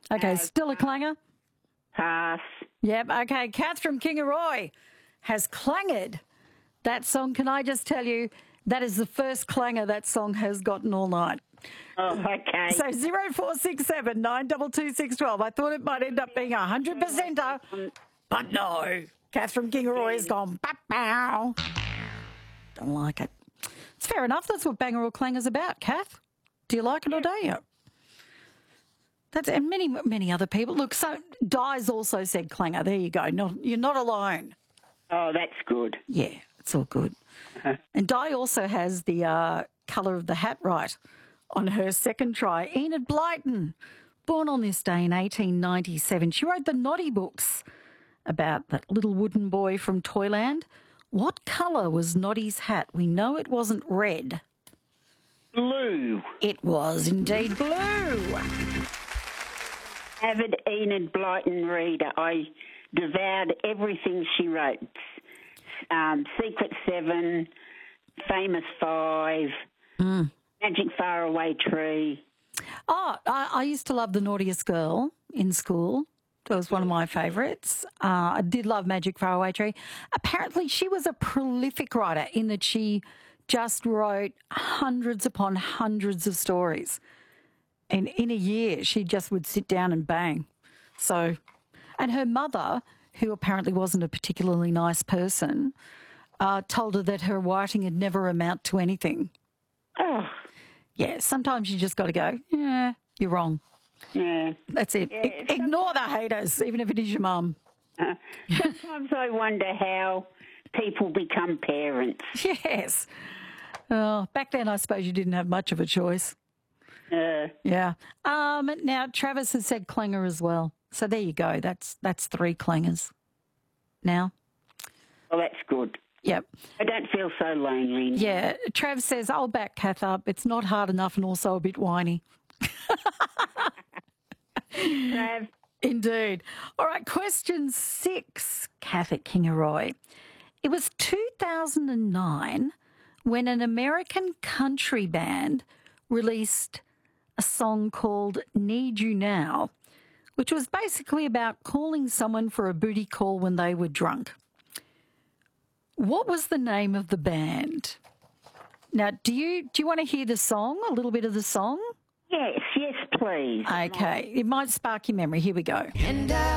Okay, still a clanger? Pass. Yep, okay. Kath from Kingaroy has clanged that song. Can I just tell you, that is the first clanger that song has gotten all night. Oh, okay. So 0467 922 612. I thought it might end up being 100%, but no. Kath from Kingaroy has gone, pow. Don't like it. It's fair enough. That's what Bangaroo Clanger's about, Kath. Do you like it or don't you? And many other people. Look, so Di's also said clanger. There you go. You're not alone. Oh, that's good. Yeah, it's all good. And Di also has the colour of the hat right on her second try. Enid Blyton, born on this day in 1897. She wrote the Noddy books about that little wooden boy from Toyland. What colour was Noddy's hat? We know it wasn't red. Blue. It was indeed blue. Avid Enid Blyton reader. I devoured everything she wrote. Secret Seven, Famous Five, Magic Faraway Tree. Oh, I used to love The Naughtiest Girl in school. That was one of my favourites. I did love Magic Faraway Tree. Apparently she was a prolific writer in that she just wrote hundreds upon hundreds of stories. And in a year, she just would sit down and bang. So, and her mother, who apparently wasn't a particularly nice person, told her that her writing had never amount to anything. Oh. Yeah, sometimes you just got to go, yeah, you're wrong. Yeah. That's it. Yeah, Ignore the haters, even if it is your mum. Sometimes I wonder how people become parents. Yes. Oh, back then, I suppose you didn't have much of a choice. Yeah. Now, Travis has said clanger as well. So there you go. That's three clangers now. Well, that's good. Yep. I don't feel so lonely. Yeah. Trav says, I'll back Kath up. It's not hard enough and also a bit whiny. Trav. Indeed. All right, question 6, Kath at Kingaroy. It was 2009 when an American country band released a song called Need You Now, which was basically about calling someone for a booty call when they were drunk. What was the name of the band? Now, do you want to hear the song, a little bit of the song? Yes, please. Okay, it might spark your memory. Here we go. And I